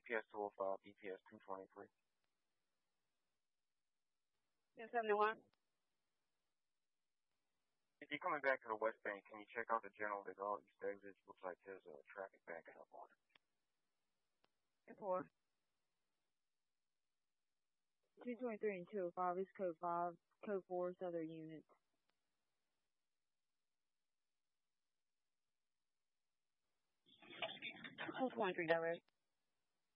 BPS 205, BPS 223. 1071. If you're coming back to the West Bank, can you check out the General de Gaulle East exit? Looks like there's traffic backing up on it. 4. 223 and 205 is code 5, code 4 is other units. 223 direct.